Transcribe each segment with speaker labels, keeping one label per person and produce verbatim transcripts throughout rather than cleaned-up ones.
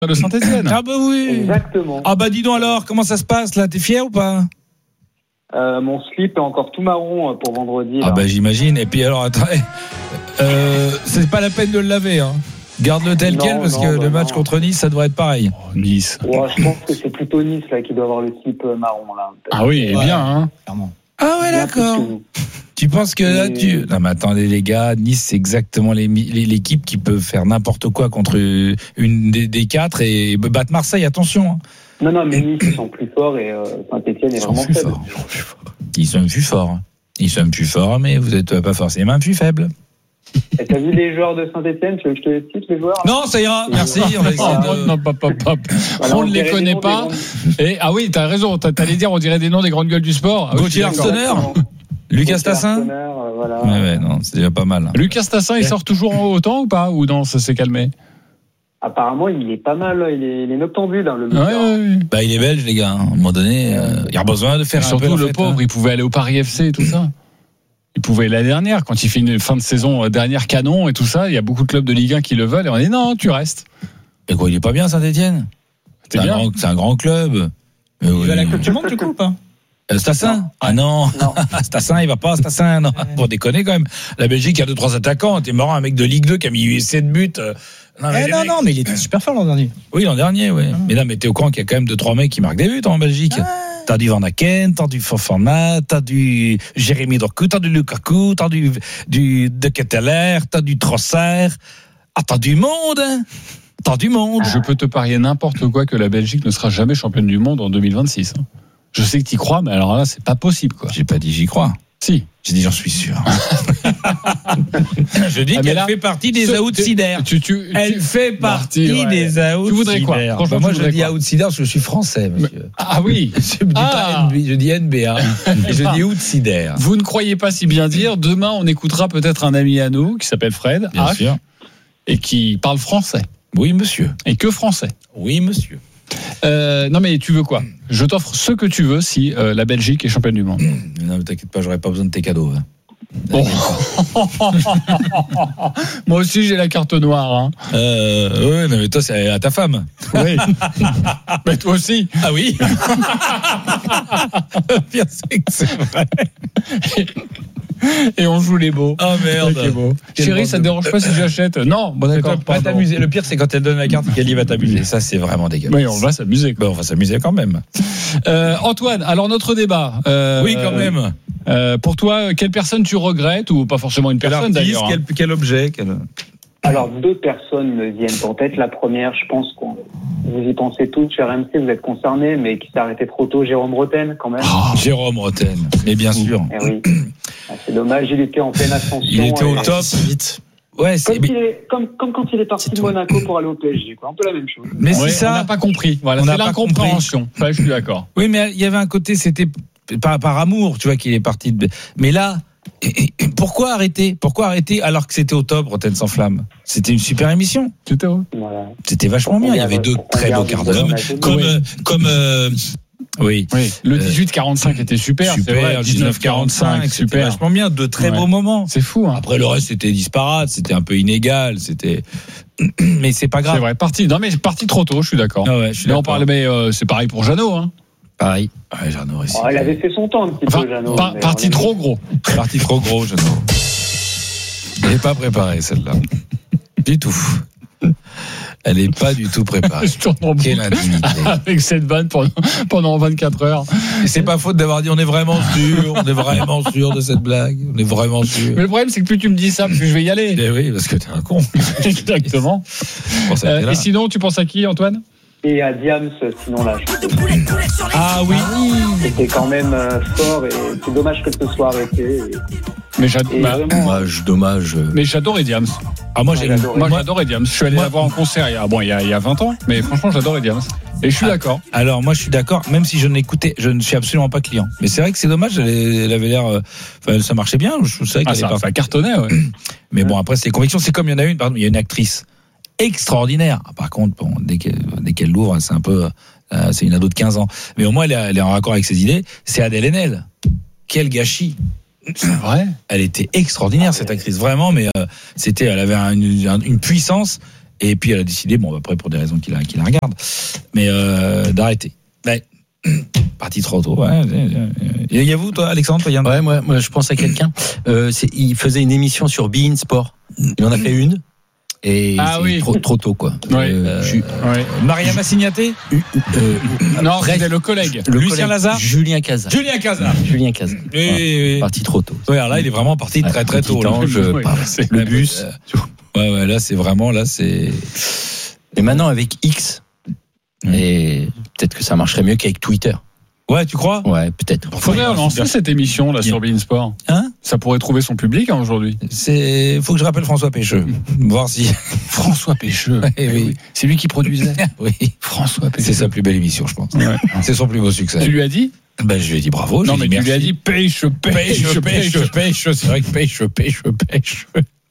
Speaker 1: de Saint-Etienne.
Speaker 2: Ah bah oui.
Speaker 3: Exactement.
Speaker 2: Ah bah dis donc alors, comment ça se passe là? T'es fier ou pas?
Speaker 3: Euh, mon slip est encore tout marron pour vendredi.
Speaker 2: Ah
Speaker 3: là.
Speaker 2: bah j'imagine. Et puis alors, attends, euh, c'est pas la peine de le laver, hein. Garde-le tel
Speaker 3: Non,
Speaker 2: quel parce
Speaker 3: non,
Speaker 2: que
Speaker 3: bah
Speaker 2: le match
Speaker 3: non.
Speaker 2: contre Nice, ça devrait être pareil.
Speaker 1: Oh, Nice.
Speaker 3: Ouais, je pense que c'est plutôt Nice là qui doit avoir le slip marron là.
Speaker 1: Ah oui, il est
Speaker 2: Ouais.
Speaker 1: bien, hein.
Speaker 4: Clairement.
Speaker 2: Ah ouais,
Speaker 3: Bien plus
Speaker 2: d'accord.
Speaker 3: que vous.
Speaker 2: Tu penses que là,
Speaker 3: Mais-
Speaker 2: tu... Non mais attendez les gars, Nice c'est exactement les, les- l'équipe qui peut faire n'importe quoi contre une des, des quatre et battre Marseille, attention. Hein.
Speaker 3: Non, non, mais Nice ils sont plus forts et euh, Saint-Etienne est
Speaker 2: Ils sont
Speaker 3: vraiment
Speaker 2: plus
Speaker 3: faible.
Speaker 2: forts. Ils sont plus forts. Ils sont plus forts, mais vous n'êtes pas forcément plus faibles.
Speaker 3: Et t'as vu les joueurs de Saint-Etienne? Tu veux que je te les cite les joueurs?
Speaker 2: Non, ça ira, merci. On va essayer
Speaker 1: Oh,
Speaker 2: de...
Speaker 1: non, pop, pop, pop.
Speaker 3: Voilà,
Speaker 1: On ne les
Speaker 3: dirait
Speaker 1: connaît
Speaker 3: des noms
Speaker 1: pas.
Speaker 3: des grands-
Speaker 1: Et, ah oui, t'as raison. T'allais dire, on dirait des noms des grandes gueules du sport. Ah oui,
Speaker 2: Gauthier
Speaker 1: je suis d'accord.
Speaker 2: Arsener, Lucas
Speaker 3: Gauthier
Speaker 2: Tassin.
Speaker 3: Arsener, euh, voilà.
Speaker 2: Ouais, ouais, non, c'est déjà pas mal. Hein.
Speaker 1: Lucas Tassin, il sort toujours en haut autant ou pas? Ou non, ça s'est calmé?
Speaker 3: Apparemment, il est pas mal, il est, il est noctambule, hein, le
Speaker 1: Ouais,
Speaker 3: buteur.
Speaker 1: ouais, ouais.
Speaker 2: Bah, il est belge, les gars. À un moment donné, euh, il y a besoin de
Speaker 1: Et
Speaker 2: faire un peu
Speaker 1: surtout,
Speaker 2: la
Speaker 1: le
Speaker 2: fête,
Speaker 1: pauvre,
Speaker 2: hein.
Speaker 1: il pouvait aller au Paris F C et tout ça. Il pouvait l'année dernière, quand il fait une fin de saison euh, dernière canon et tout ça, il y a beaucoup de clubs de Ligue un qui le veulent et on dit non, tu restes.
Speaker 2: Et quoi, il est pas bien, Saint-Etienne?
Speaker 1: C'est
Speaker 2: C'est un,
Speaker 1: bien.
Speaker 2: grand- c'est un grand club. Mais
Speaker 4: Il
Speaker 2: oui.
Speaker 4: va à la Coupe du Monde du coup ou pas?
Speaker 2: Euh, Stassin? Ah non,
Speaker 3: Non.
Speaker 2: Stassin, il va pas, Stassin, non. Pour déconner quand même. La Belgique a deux, trois attaquants. T'es marrant, un mec de Ligue deux qui a mis sept buts. Euh, Non, mais
Speaker 4: Eh
Speaker 2: les
Speaker 4: non,
Speaker 2: mecs-
Speaker 4: non, mais il était super fort l'an dernier.
Speaker 2: Oui, l'an dernier, oui.
Speaker 4: Ah.
Speaker 2: Mais là, mais t'es au courant qu'il y a quand même deux, trois mecs qui marquent des buts en Belgique.
Speaker 4: Ah.
Speaker 2: T'as du Van Aken, t'as du Fofana, t'as du Jérémy Doku, t'as du Lukaku, t'as du, du De Ketteler, t'as du Trossard. Ah, t'as du monde, hein. T'as du monde.
Speaker 1: Je peux te parier n'importe quoi que la Belgique ne sera jamais championne du monde en deux mille vingt-six. hein. Je sais que t'y crois, mais alors là, c'est pas possible, quoi.
Speaker 2: J'ai pas dit j'y crois.
Speaker 1: Si.
Speaker 2: J'ai dit j'en suis sûr. Je dis
Speaker 1: Ah, mais
Speaker 2: qu'elle
Speaker 1: là,
Speaker 2: fait partie des
Speaker 1: ce-
Speaker 2: outsiders.
Speaker 1: Tu, tu,
Speaker 2: Elle
Speaker 1: tu-
Speaker 2: fait partie
Speaker 1: Marty, ouais.
Speaker 2: des outsiders.
Speaker 1: Tu voudrais quoi Franchement,
Speaker 2: Bah,
Speaker 1: tu
Speaker 2: moi, je
Speaker 1: voudrais
Speaker 2: dis
Speaker 1: quoi
Speaker 2: outsiders parce que je suis français, monsieur.
Speaker 1: Ah oui.
Speaker 2: Je dis
Speaker 1: Ah.
Speaker 2: pas N B A, je dis N B A. Et je dis outsider.
Speaker 1: Vous ne croyez pas si bien dire. Demain, on écoutera peut-être un ami à nous qui s'appelle Fred
Speaker 2: Bien
Speaker 1: H,
Speaker 2: sûr.
Speaker 1: et qui parle français
Speaker 2: Oui, monsieur.
Speaker 1: et que français.
Speaker 2: Oui, monsieur.
Speaker 1: Euh, non mais tu veux quoi? Je t'offre ce que tu veux si euh, la Belgique est championne du monde.
Speaker 2: Non, mais t'inquiète pas, j'aurais pas besoin de tes cadeaux. Hein.
Speaker 1: Bon. Moi aussi j'ai la carte noire. Hein.
Speaker 2: Euh, ouais, non, mais toi, c'est à ta femme.
Speaker 1: Oui. Mais toi aussi.
Speaker 2: Ah oui. Le pire, c'est que c'est vrai.
Speaker 1: Et on joue les beaux.
Speaker 2: Oh merde.
Speaker 1: Ok, beau.
Speaker 2: Quelle
Speaker 1: Chérie,
Speaker 2: bande
Speaker 1: ça te
Speaker 2: de-
Speaker 1: dérange pas si j'achète? Non, bon d'accord.
Speaker 2: Pas
Speaker 1: pardon.
Speaker 2: t'amuser. Le pire, c'est quand elle donne la carte et qu'elle dit va t'amuser. Ça, c'est vraiment dégueulasse.
Speaker 1: Oui, on va s'amuser. quoi.
Speaker 2: Bon, on va s'amuser quand même.
Speaker 1: Euh, Antoine, alors notre débat. euh,
Speaker 2: Oui, quand même.
Speaker 1: Euh, pour toi, quelle personne tu regrettes ou pas forcément une
Speaker 2: Quel
Speaker 1: personne
Speaker 2: artiste,
Speaker 1: d'ailleurs?
Speaker 2: quel, quel objet quel...
Speaker 3: Alors, deux personnes me viennent en tête. La première, je pense qu'on vous y pensez tous, sur R M C, vous êtes concernés, mais qui s'est arrêté trop tôt, Jérôme Roten, quand même.
Speaker 2: Oh, Jérôme Roten. Mais bien sûr.
Speaker 3: Eh oui. Ah, c'est dommage, il était en pleine ascension.
Speaker 2: Il était au
Speaker 3: et-
Speaker 2: top.
Speaker 4: Vite.
Speaker 2: Ouais, c'est...
Speaker 3: Comme, il est, comme, comme quand il est parti
Speaker 4: C'est
Speaker 3: de
Speaker 4: tout.
Speaker 3: Monaco pour aller au P S G, quoi. Un peu la même chose.
Speaker 2: Mais
Speaker 1: Ouais,
Speaker 2: c'est
Speaker 1: on n'a
Speaker 2: ça.
Speaker 1: pas compris. Voilà,
Speaker 2: On
Speaker 1: c'est
Speaker 2: n'a pas
Speaker 1: l'incompréhension. Ouais, je suis d'accord.
Speaker 2: Oui, mais il y avait un côté, c'était par, par amour, tu vois, qu'il est parti de. Mais là, et- et- pourquoi arrêter? Pourquoi arrêter alors que c'était au top, Roten sans flamme? C'était une super émission.
Speaker 1: C'était vrai.
Speaker 3: Voilà.
Speaker 2: C'était vachement bien. Il y avait deux très beaux quarts d'heure. Comme, euh, comme, euh, oui.
Speaker 1: Oui. Le
Speaker 2: Euh,
Speaker 1: dix-huit quarante-cinq était super. c'est vrai.
Speaker 2: Super, dix-neuf quarante-cinq, c'était
Speaker 1: super.
Speaker 2: vachement bien. De très
Speaker 1: Ouais.
Speaker 2: beaux moments.
Speaker 1: C'est fou. Hein.
Speaker 2: Après, le reste, c'était disparate, c'était un peu inégal, c'était. Mais c'est pas
Speaker 1: C'est
Speaker 2: grave.
Speaker 1: vrai. Parti. Non mais parti trop tôt. Je suis d'accord.
Speaker 2: Ah ouais, je suis
Speaker 1: Mais on
Speaker 2: d'accord.
Speaker 1: parle, mais euh, c'est pareil pour Jeannot. Hein.
Speaker 2: Pareil. Ouais, Jeannot aussi.
Speaker 3: Oh, il avait fait son temps, un petit
Speaker 1: Enfin,
Speaker 3: peu, Jeannot.
Speaker 1: par-
Speaker 3: mais
Speaker 1: parti
Speaker 3: on aime-
Speaker 1: trop gros.
Speaker 2: Parti trop gros, Jeannot. Elle n'est pas préparée, celle-là. Du tout. Elle n'est pas du tout préparée.
Speaker 1: Je tourne en
Speaker 2: Quelle
Speaker 1: boucle
Speaker 2: indignité.
Speaker 1: avec cette vanne pendant, pendant vingt-quatre heures.
Speaker 2: Et c'est pas faute d'avoir dit on est vraiment sûr, on est vraiment sûr de cette blague, on est vraiment sûr.
Speaker 1: Mais le problème, c'est que plus tu me dis ça, plus je vais y aller.
Speaker 2: Eh oui, parce que t'es un con.
Speaker 1: Exactement.
Speaker 2: C'est pour ça que t'es
Speaker 1: Euh,
Speaker 2: là.
Speaker 1: et sinon, tu penses à qui, Antoine?
Speaker 3: Et à Diams, sinon là, je
Speaker 2: Ah oui.
Speaker 3: c'était quand même euh, fort et c'est dommage que ce soit arrêté. Et,
Speaker 1: Mais j'adore.
Speaker 3: et
Speaker 1: bah,
Speaker 3: vraiment,
Speaker 2: Dommage, dommage.
Speaker 1: mais j'adorais Diams.
Speaker 2: Ah moi
Speaker 3: Moi,
Speaker 2: j'aime.
Speaker 3: j'adorais.
Speaker 1: Moi,
Speaker 2: Moi-
Speaker 1: j'adorais Diams. Je suis allé
Speaker 2: Moi-
Speaker 1: la voir en concert il y a, bon, il y a, il y a vingt ans, mais franchement, j'adorais Diams. Et je suis
Speaker 2: Ah.
Speaker 1: d'accord.
Speaker 2: Alors moi je suis d'accord, même si je n'écoutais, je ne suis absolument pas client. Mais c'est vrai que c'est dommage, elle, elle avait l'air, euh, enfin, ça marchait bien. Je savais
Speaker 1: Ah,
Speaker 2: qu'elle
Speaker 1: ça,
Speaker 2: est pas.
Speaker 1: ça cartonnait, ouais.
Speaker 2: Mais bon après c'est les convictions. C'est comme il y en a une, pardon, il y a une actrice extraordinaire. Ah, par contre, bon, dès qu'elle, dès qu'elle l'ouvre, c'est un peu, euh, c'est une ado de quinze ans. Mais au moins elle est, elle est en raccord avec ses idées. C'est Adèle Haenel. Quel gâchis.
Speaker 1: C'est vrai.
Speaker 2: Elle était extraordinaire cette actrice, vraiment. Mais euh, c'était, elle avait un- une, une puissance. Et puis elle a décidé, bon après pour des raisons qui la, qui la regardent, mais euh, d'arrêter. Ouais. Parti trop tôt. Ouais. Il y a vous, toi, Alexandre, toi, y a un...
Speaker 5: Ouais, moi, moi, je pense à quelqu'un. Euh, c'est, il faisait une émission sur Be In Sport. Il en a fait une. Et
Speaker 1: ah
Speaker 5: c'est
Speaker 1: oui.
Speaker 5: trop, trop tôt, quoi.
Speaker 1: Ouais.
Speaker 5: Euh,
Speaker 1: Je, ouais.
Speaker 2: Mariama Signaté
Speaker 5: euh,
Speaker 1: Non,
Speaker 5: après,
Speaker 1: c'était le collègue.
Speaker 5: le
Speaker 2: Lucien
Speaker 5: collègue,
Speaker 2: Lazare
Speaker 5: Julien Cazat.
Speaker 2: Julien Cazat.
Speaker 5: Julien Cazat.
Speaker 2: Oui,
Speaker 5: Voilà.
Speaker 2: oui, oui.
Speaker 5: Parti trop tôt.
Speaker 2: Ouais, alors là, il est vraiment parti très très tôt.
Speaker 5: Petit
Speaker 2: Là.
Speaker 5: ange,
Speaker 1: Oui,
Speaker 5: par-
Speaker 1: c'est-
Speaker 5: le bus.
Speaker 2: Ouais, ouais, là, c'est vraiment, là, c'est.
Speaker 5: Et maintenant, avec X, et peut-être que ça marcherait mieux qu'avec Twitter.
Speaker 2: Ouais, tu crois?
Speaker 5: Ouais, peut-être.
Speaker 1: Faudrait relancer cette émission là sur Bein Sport.
Speaker 2: Hein?
Speaker 1: Ça pourrait trouver son public hein, aujourd'hui.
Speaker 2: C'est, faut que je rappelle François Pécheux. Voir si.
Speaker 1: François Pécheux.
Speaker 2: Eh oui.
Speaker 1: C'est lui qui produisait.
Speaker 2: Oui.
Speaker 1: François Pécheux.
Speaker 2: C'est sa plus belle émission, je pense.
Speaker 1: Ouais.
Speaker 2: C'est son plus beau succès.
Speaker 1: Tu lui as dit?
Speaker 2: Ben, je lui ai dit bravo.
Speaker 1: Non,
Speaker 2: je
Speaker 1: mais
Speaker 2: lui ai
Speaker 1: tu
Speaker 2: dit
Speaker 1: lui as
Speaker 2: merci.
Speaker 1: dit pêche, pêche,
Speaker 2: Pêche, pêche,
Speaker 1: pêche.
Speaker 2: pêche. C'est vrai que pêche, pêche, pêche.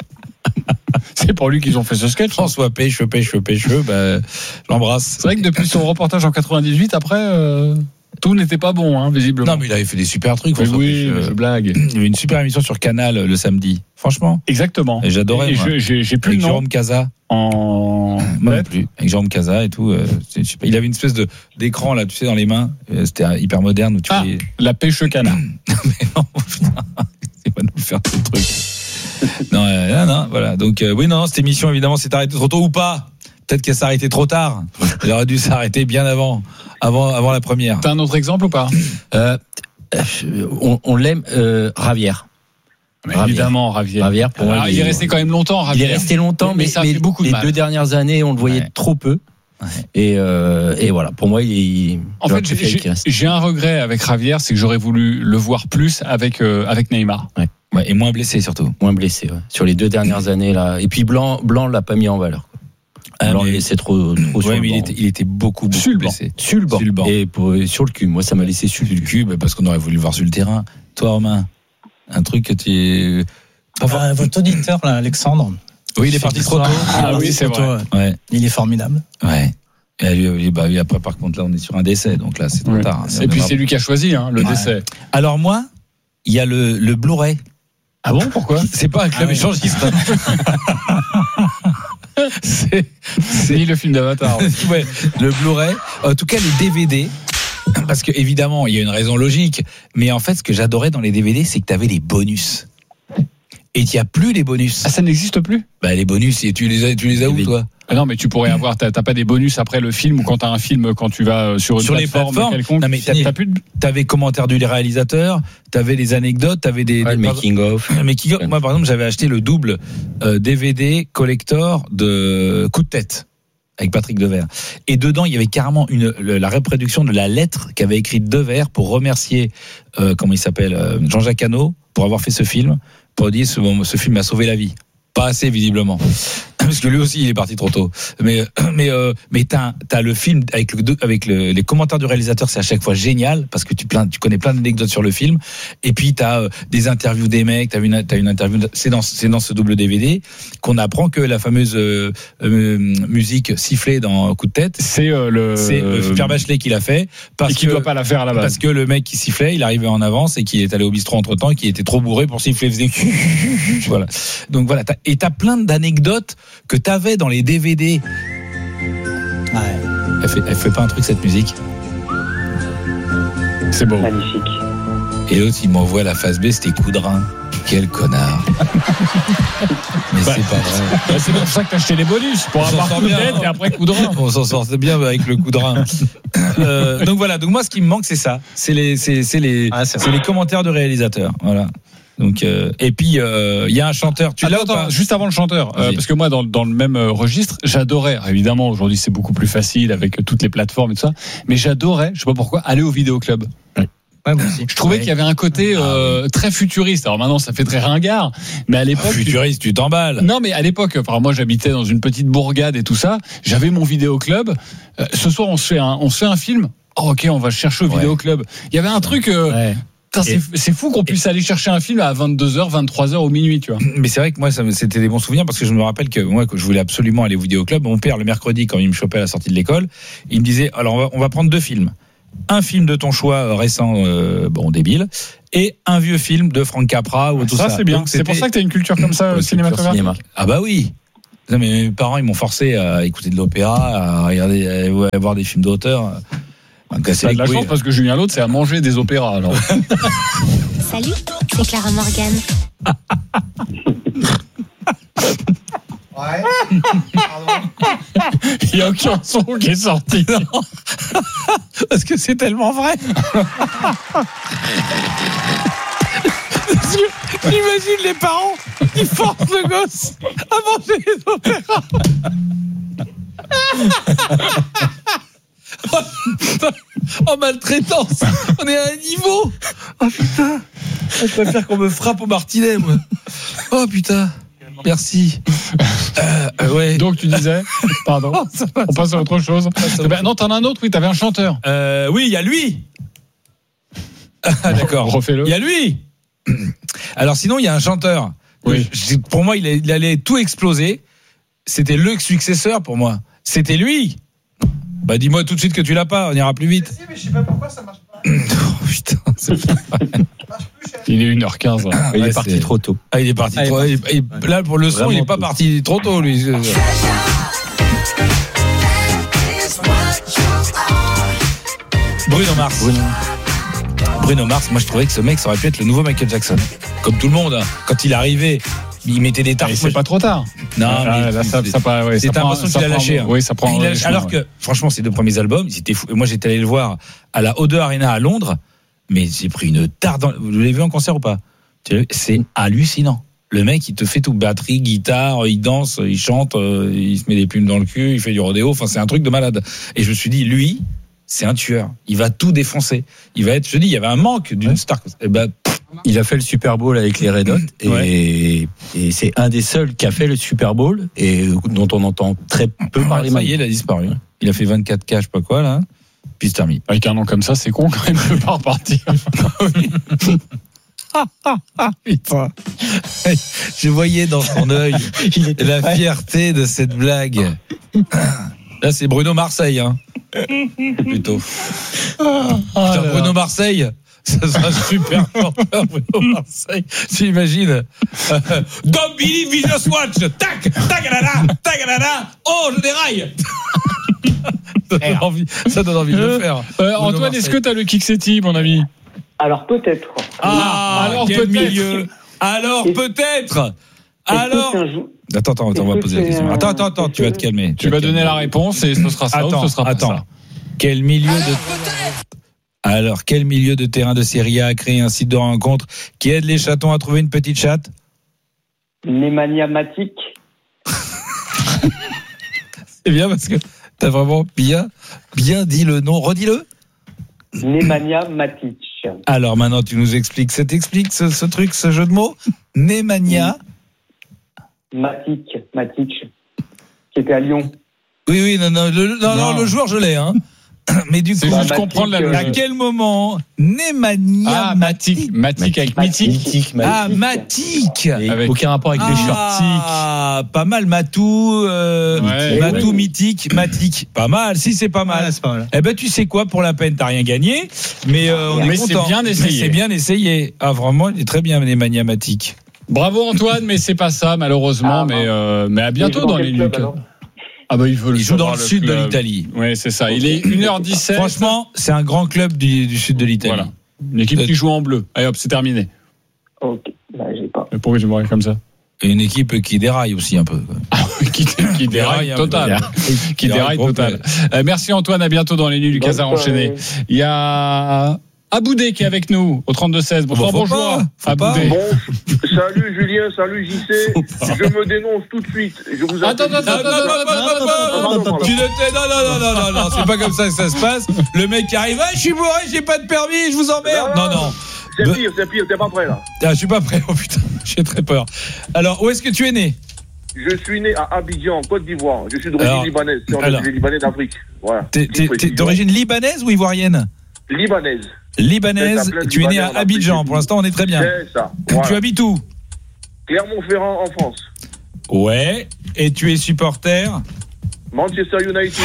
Speaker 1: C'est pour lui qu'ils ont fait ce sketch.
Speaker 2: François Pêche, Pêche, Pêche, ben, j'embrasse.
Speaker 1: C'est vrai que depuis son reportage en quatre-vingt-dix-huit, après, euh, tout n'était pas bon, hein, visiblement.
Speaker 2: Non, mais il avait fait des super trucs,
Speaker 1: Mais
Speaker 2: François
Speaker 1: oui,
Speaker 2: Pêche.
Speaker 1: mais je blague.
Speaker 2: Il y avait une super émission sur Canal le samedi. Franchement.
Speaker 1: Exactement.
Speaker 2: Et j'adorais,
Speaker 1: Et
Speaker 2: moi.
Speaker 1: je- j'ai j'ai plus
Speaker 2: Avec
Speaker 1: le nom
Speaker 2: Jérôme Cazat.
Speaker 1: en
Speaker 2: Moi non
Speaker 1: tête.
Speaker 2: plus. Avec Jérôme Cazat et tout. euh, c'est- je sais pas, il avait une espèce de, d'écran, là, tu sais, dans les mains. Euh, C'était hyper moderne où tu
Speaker 1: Ah.
Speaker 2: voyais-
Speaker 1: La pêche canard.
Speaker 2: Mais non, putain. C'est pas nous faire ce truc. Non, euh, non, non, voilà. Donc, euh, oui, non, cette émission, évidemment, s'est arrêtée trop tôt ou pas. Peut-être qu'elle s'est arrêtée trop tard. Elle aurait dû s'arrêter bien avant, avant, avant la première.
Speaker 1: T'as un autre exemple ou pas?
Speaker 5: Euh, on, on l'aime, euh, Ravière.
Speaker 1: Mais
Speaker 5: Ravière.
Speaker 1: Évidemment, Ravière.
Speaker 5: Ravière, pour moi,
Speaker 1: Alors, il est resté quand même longtemps,
Speaker 5: Il
Speaker 1: Ravière.
Speaker 5: est resté longtemps,
Speaker 1: Mais
Speaker 5: mais,
Speaker 1: ça a
Speaker 5: mais
Speaker 1: fait beaucoup de
Speaker 5: les
Speaker 1: mal.
Speaker 5: deux dernières années, on le voyait
Speaker 2: Ouais.
Speaker 5: trop peu.
Speaker 2: Ouais.
Speaker 5: Et, euh, et voilà, pour moi, il est.
Speaker 1: En
Speaker 5: j'aurais
Speaker 1: fait,
Speaker 5: préféré
Speaker 1: j'ai-
Speaker 5: qu'il reste.
Speaker 1: j'ai un regret avec Ravière, c'est que j'aurais voulu le voir plus avec, euh, avec Neymar.
Speaker 2: Ouais, et moins blessé, surtout.
Speaker 5: Moins blessé, ouais. Sur les deux dernières années, là. Et puis Blanc, Blanc l'a pas mis en valeur.
Speaker 2: Ah,
Speaker 5: Blanc
Speaker 2: mais-
Speaker 5: le laissait trop, trop sur
Speaker 2: Ouais,
Speaker 5: le
Speaker 2: mais il
Speaker 5: banc.
Speaker 2: était, il était beaucoup, beaucoup
Speaker 1: Sur le banc.
Speaker 2: blessé.
Speaker 5: Sur le banc.
Speaker 2: Sur le banc.
Speaker 5: Et pour, sur le cul. Moi, ça m'a laissé sur
Speaker 2: Sur le cul, bah, parce qu'on aurait voulu le voir sur le terrain. Toi, Romain, un truc que tu.
Speaker 4: Euh, votre auditeur, là, Alexandre.
Speaker 2: Oui, il est parti trop tôt.
Speaker 1: Ah oui, c'est
Speaker 4: Trop tôt,
Speaker 1: vrai.
Speaker 4: ouais.
Speaker 2: Ouais,
Speaker 4: Il est formidable.
Speaker 2: ouais. Et lui, lui, bah, lui, après, par contre, là, on est sur un décès, donc là, c'est trop
Speaker 1: Ouais.
Speaker 2: tard.
Speaker 1: Et puis c'est lui qui a choisi hein, le
Speaker 2: Ouais.
Speaker 1: décès.
Speaker 2: Alors, moi, il y a le, le Blu-ray.
Speaker 1: Ah bon, pourquoi?
Speaker 2: C'est pas un club
Speaker 4: Ah ouais.
Speaker 2: échangiste. c'est,
Speaker 1: C'est le film d'Avatar. ouais.
Speaker 2: ouais, le Blu-ray. En tout cas, les D V D. Parce que, évidemment, il y a une raison logique. Mais en fait, ce que j'adorais dans les D V D, c'est que tu avais les bonus. Et il n'y a plus les bonus.
Speaker 1: Ah, ça n'existe plus?
Speaker 2: Bah, les bonus, tu les as, tu les as où,
Speaker 5: D V D.
Speaker 2: toi?
Speaker 1: Ah non, mais tu pourrais avoir, t'as t'as pas des bonus après le film ou quand t'as un film, quand tu vas sur une
Speaker 2: Sur les
Speaker 1: plateforme
Speaker 2: plateformes.
Speaker 1: quelconque.
Speaker 2: Non, mais
Speaker 1: t'as
Speaker 2: fini.
Speaker 1: t'as plus de.
Speaker 2: T'avais commentaires du réalisateur, t'avais les anecdotes, t'avais des,
Speaker 5: Ouais,
Speaker 2: des
Speaker 5: le making of.
Speaker 2: Mais qui, moi, par exemple, j'avais acheté le double euh, D V D collector de Coup de tête avec Patrick Devers. Et dedans, il y avait carrément une, le- la reproduction de la lettre qu'avait écrite Devers pour remercier, euh, comment il s'appelle, euh, Jean-Jacques Hano, pour avoir fait ce film, pour dire ce, ce film m'a sauvé la vie. Pas assez, visiblement. Parce que lui aussi, il est parti trop tôt. Mais, mais, euh, mais t'as, t'as le film avec, le, avec le, les commentaires du réalisateur, c'est à chaque fois génial, parce que tu, plein, tu connais plein d'anecdotes sur le film. Et puis, t'as euh, des interviews des mecs, t'as une, t'as une interview, de- c'est dans, c'est dans ce double D V D qu'on apprend que la fameuse euh, euh, musique sifflée dans Coup de tête,
Speaker 1: C'est euh, le.
Speaker 2: c'est euh, Pierre Bachelet qui l'a fait. Parce
Speaker 1: et qui
Speaker 2: que,
Speaker 1: doit pas la faire à la base.
Speaker 2: parce que le mec qui sifflait, il arrivait en avance et qui est allé au bistrot entre temps, qui était trop bourré pour siffler. Il faisait voilà. Donc voilà. T'as, et t'as plein d'anecdotes que t'avais dans les D V D.
Speaker 4: Ouais.
Speaker 2: Elle fait, elle fait pas un truc cette musique.
Speaker 1: C'est beau.
Speaker 3: Magnifique.
Speaker 2: Et l'autre, il m'envoie la face B, c'était coup de rein. Quel connard. Mais
Speaker 1: Bah,
Speaker 2: c'est pas vrai.
Speaker 1: Bah, c'est pour ça que t'as acheté les bonus, pour
Speaker 2: On s'en
Speaker 1: avoir
Speaker 2: sort
Speaker 1: coup de
Speaker 2: bien,
Speaker 1: tête
Speaker 2: hein.
Speaker 1: et après coup de rein.
Speaker 2: On s'en sortait bien avec le coup de rein. Euh, donc voilà. Donc moi, ce qui me manque, c'est ça. C'est les, c'est, c'est les,
Speaker 4: Ah, c'est
Speaker 2: c'est les commentaires de réalisateurs. Voilà. Donc euh, et puis il euh, y a un chanteur. Tu l'as ou
Speaker 1: Attends,
Speaker 2: pas
Speaker 1: attends, juste avant le chanteur, euh,
Speaker 2: Vas-y.
Speaker 1: parce que moi, dans, dans le même euh, registre, j'adorais, évidemment, aujourd'hui c'est beaucoup plus facile avec euh, toutes les plateformes et tout ça, mais j'adorais, je sais pas pourquoi, aller au vidéoclub.
Speaker 4: Ouais, moi aussi.
Speaker 1: Je trouvais
Speaker 4: Ouais.
Speaker 1: qu'il y avait un côté euh, très futuriste. Alors maintenant, ça fait très ringard, mais à l'époque. tu-
Speaker 2: Futuriste, tu t'emballes.
Speaker 1: Non, mais à l'époque, enfin, moi j'habitais dans une petite bourgade et tout ça, j'avais mon vidéoclub. Euh, ce soir, on se fait un, on se fait un film. Oh, ok, on va chercher au
Speaker 2: Ouais.
Speaker 1: vidéoclub. Il y avait un truc. euh,
Speaker 5: Ouais.
Speaker 1: putain, c'est, c'est fou qu'on puisse aller chercher un film à vingt-deux heures, vingt-trois heures ou minuit, tu vois.
Speaker 2: Mais c'est vrai que moi, ça me- c'était des bons souvenirs parce que je me rappelle que moi, que je voulais absolument aller au vidéoclub. Mon père, le mercredi, quand il me chopait à la sortie de l'école, il me disait alors on va, on va prendre deux films. Un film de ton choix euh, récent, euh, bon débile, et un vieux film de Frank Capra ou tout ça.
Speaker 1: Ça, c'est bien.
Speaker 2: Donc,
Speaker 1: C'est pour
Speaker 2: c'était-
Speaker 1: ça que tu as une culture comme ça euh,
Speaker 5: Culture
Speaker 1: cinématographique.
Speaker 5: cinéma.
Speaker 2: Ah bah oui. Non, mais mes parents, ils m'ont forcé à écouter de l'opéra, à regarder, à voir des films d'auteur.
Speaker 1: C'est de la chance parce que Julien Lautre, c'est à manger des opéras. Alors.
Speaker 6: Salut, c'est Clara Morgan.
Speaker 7: Ouais. Pardon.
Speaker 1: Il n'y a aucun son qui est sorti.
Speaker 2: Non. Parce que c'est tellement vrai. J'imagine les parents qui forcent le gosse à manger les opéras. En maltraitance, on est à un niveau. Oh putain, je préfère qu'on me frappe au martinet, moi. Oh putain, merci. Euh, ouais.
Speaker 1: Donc tu disais, pardon,
Speaker 2: Oh, ça va,
Speaker 1: on passe à autre chose.
Speaker 2: passe à
Speaker 1: Eh ben, non, t'en as un autre, oui, t'avais un chanteur.
Speaker 2: Euh, oui, il y a lui. Ah, d'accord.
Speaker 1: Refais-le.
Speaker 2: Il y a lui. Alors sinon, il y a un chanteur.
Speaker 1: Oui.
Speaker 2: Je- pour moi, il, a- il allait tout exploser. C'était le successeur pour moi. C'était lui. Bah dis-moi tout de suite que tu l'as pas, on ira plus vite.
Speaker 7: Si, mais je sais pas pourquoi ça marche pas.
Speaker 2: Oh putain, c'est pas vrai.
Speaker 7: Ça marche plus, cher.
Speaker 1: Il est une heure quinze. Là.
Speaker 5: Il
Speaker 2: Ouais,
Speaker 5: est parti
Speaker 2: c'est-
Speaker 5: trop tôt.
Speaker 2: Ah, il est parti
Speaker 4: Ah, il est
Speaker 2: trop. il- il- là pour le son,
Speaker 5: Vraiment
Speaker 2: il est pas
Speaker 5: tôt.
Speaker 2: parti trop tôt lui. Bruno Mars.
Speaker 5: Bruno.
Speaker 2: Bruno Mars, moi je trouvais que ce mec ça aurait pu être le nouveau Michael Jackson. Comme tout le monde, hein. Quand il arrivait, il mettait des tartes.
Speaker 1: Et c'est pas trop tard.
Speaker 2: Non,
Speaker 1: Ah,
Speaker 2: mais
Speaker 1: là, ça, ça, pas- ouais,
Speaker 2: c'est
Speaker 1: ça prend-
Speaker 2: l'impression
Speaker 1: ça
Speaker 2: qu'il a
Speaker 1: prend-
Speaker 2: lâché. hein.
Speaker 1: Oui, ça prend.
Speaker 2: Il a-
Speaker 1: ouais,
Speaker 2: alors
Speaker 1: ouais.
Speaker 2: que, franchement, ces deux premiers albums, ils étaient fous. Moi, j'étais allé le voir à la O deux Arena à Londres, mais j'ai pris une tarte. Dans... Vous l'avez vu en concert ou pas? C'est hallucinant. Le mec, il te fait tout, batterie, guitare, il danse, il chante, euh, il se met des plumes dans le cul, il fait du rodéo. Enfin, c'est un truc de malade. Et je me suis dit, lui, c'est un tueur. Il va tout défoncer. Il va être, je dis, il y avait un manque d'une star. Et ben,
Speaker 5: Il a fait le Super Bowl avec les Red Hot et,
Speaker 2: Ouais.
Speaker 5: et c'est un des seuls qui a fait le Super Bowl et dont on entend très peu parler.
Speaker 2: ça y est, il a disparu. Il a fait vingt-quatre K, je sais pas quoi, là. Puis c'est terminé.
Speaker 1: Avec un nom comme ça, c'est con quand même de pas repartir.
Speaker 2: Putain. Je voyais dans son œil
Speaker 4: Il était
Speaker 2: la
Speaker 4: prêt.
Speaker 2: fierté de cette blague. Là, c'est Bruno Marseille, hein. Plutôt. Putain, Bruno Marseille, ça sera un super chanteur, Bruno Marseille. Tu imagines? Euh, Don't believe in just watch. Tac, tagalala, tagalala. Oh, je déraille. Ça donne envie, ça donne envie de le faire.
Speaker 1: Euh,
Speaker 2: Bruno
Speaker 1: Antoine,
Speaker 2: Marseille.
Speaker 1: est-ce que t'as le Kixetti, mon ami?
Speaker 3: Alors peut-être.
Speaker 2: Ah,
Speaker 1: alors
Speaker 2: quel
Speaker 1: peut-être.
Speaker 2: milieu. Alors
Speaker 3: Est-
Speaker 2: peut-être.
Speaker 3: Est-ce que
Speaker 2: Alors.
Speaker 3: c'est un jou-
Speaker 2: Attends, attends, attends, on va
Speaker 3: Est-ce que
Speaker 2: poser la
Speaker 3: c'est
Speaker 2: question.
Speaker 3: un-
Speaker 2: Attends, attends, attends, tu vas te calmer.
Speaker 1: Tu vas donner la réponse et ce sera ça
Speaker 2: Attends,
Speaker 1: ou ce sera pas
Speaker 2: attends.
Speaker 1: ça.
Speaker 2: Quel milieu de Alors, quel milieu de terrain de Serie A a créé un site de rencontre qui aide les chatons à trouver une petite chatte?
Speaker 3: Nemanja-Matic.
Speaker 2: C'est bien parce que t'as vraiment bien, bien dit le nom. Redis-le.
Speaker 3: Nemanja-Matic.
Speaker 2: Alors maintenant, tu nous expliques. Ça t'explique ce, ce truc, ce jeu de mots? Nemanja.
Speaker 3: Matic. Matic. Qui était à Lyon.
Speaker 2: Oui, oui, non, non, le, non, non,
Speaker 1: Non.
Speaker 2: le joueur, je l'ai, hein. Mais du coup,
Speaker 1: C'est
Speaker 3: Bah,
Speaker 1: juste
Speaker 3: Matic,
Speaker 1: comprendre la
Speaker 3: euh,
Speaker 2: à
Speaker 1: logique.
Speaker 2: quel moment Nemanja
Speaker 1: Ah, Matic. Matic avec
Speaker 3: Matic.
Speaker 1: mythique.
Speaker 5: Mythique,
Speaker 2: Ah,
Speaker 5: Matic.
Speaker 2: Matic.
Speaker 5: Et
Speaker 1: Avec-
Speaker 5: aucun rapport avec les shorts.
Speaker 2: Ah, pas mal, Matou, euh,
Speaker 1: Ouais.
Speaker 2: Matou,
Speaker 3: Ouais.
Speaker 2: mythique, Matic. Pas mal, si c'est pas mal.
Speaker 4: Ouais, c'est pas mal.
Speaker 2: Eh ben, tu sais quoi, pour la peine, t'as rien gagné, mais euh, on
Speaker 1: Mais
Speaker 2: est
Speaker 1: c'est
Speaker 2: content.
Speaker 1: bien essayé.
Speaker 2: Mais c'est bien essayé. Ah, vraiment, il est très bien, les maniamatiques.
Speaker 1: Bravo Antoine, mais c'est pas ça malheureusement.
Speaker 3: Ah,
Speaker 1: mais,
Speaker 3: non.
Speaker 1: euh, mais à bientôt
Speaker 3: Il joue
Speaker 1: dans
Speaker 3: quel
Speaker 1: les
Speaker 3: club,
Speaker 1: Lucas.
Speaker 3: alors
Speaker 1: Ah bah il veut
Speaker 2: Il joue dans le
Speaker 1: savoir
Speaker 2: sud de
Speaker 1: club.
Speaker 2: l'Italie.
Speaker 1: Oui, c'est ça. Il est une heure dix-sept.
Speaker 2: Franchement, c'est un grand club du, du sud de l'Italie.
Speaker 1: Voilà. Une équipe qui joue en bleu. Allez hop, c'est terminé.
Speaker 3: Ok. Bah, j'ai pas.
Speaker 1: Mais pourquoi je me comme ça?
Speaker 2: Et une équipe qui déraille aussi un peu. quoi.
Speaker 1: qui, qui déraille
Speaker 2: un peu.
Speaker 1: total. Qui déraille
Speaker 2: complet.
Speaker 1: total. Euh, merci Antoine, à bientôt dans les nuits du Casa
Speaker 3: Bonne
Speaker 1: enchaîné.
Speaker 3: soirée.
Speaker 1: Il y a Aboudé qui est avec nous au trente-deux seize. Bonsoir,
Speaker 2: Bon, faut
Speaker 1: bonjour.
Speaker 2: pas, faut pas.
Speaker 1: Aboudé.
Speaker 8: Bon, salut Julien, salut J C. Je me dénonce tout de suite. Je vous
Speaker 1: Attends,
Speaker 8: appelle-
Speaker 1: attends, attends, attends, attends, attends, attends.
Speaker 2: Tu ne t'es- non, non, non, non, non, non, c'est pas comme ça que ça se passe. Le mec qui arrive, ah, je suis bourré, j'ai pas de permis, je vous emmerde. Non, non.
Speaker 8: C'est
Speaker 2: Be-
Speaker 8: pire, c'est pire, t'es pas prêt là.
Speaker 2: Ah, je suis pas prêt, oh putain, j'ai très peur. Alors, où est-ce que tu es né?
Speaker 8: Je suis né à Abidjan, en Côte d'Ivoire. Je suis
Speaker 2: Alors,
Speaker 8: d'origine libanaise. C'est
Speaker 2: alors.
Speaker 8: les Libanais d'Afrique. Voilà.
Speaker 2: T'es, t'es, t'es d'origine libanaise ou ivoirienne?
Speaker 8: libanaise.
Speaker 2: Libanaise,
Speaker 8: C'est ça, plein de
Speaker 2: tu es né
Speaker 8: Libanais
Speaker 2: à
Speaker 8: en Afrique
Speaker 2: Abidjan,
Speaker 8: et
Speaker 2: pour
Speaker 8: tout.
Speaker 2: l'instant on est très bien.
Speaker 8: C'est ça.
Speaker 2: Tu
Speaker 8: Voilà.
Speaker 2: habites où?
Speaker 8: Clermont-Ferrand en France.
Speaker 2: Ouais, et tu es supporter?
Speaker 8: Manchester United.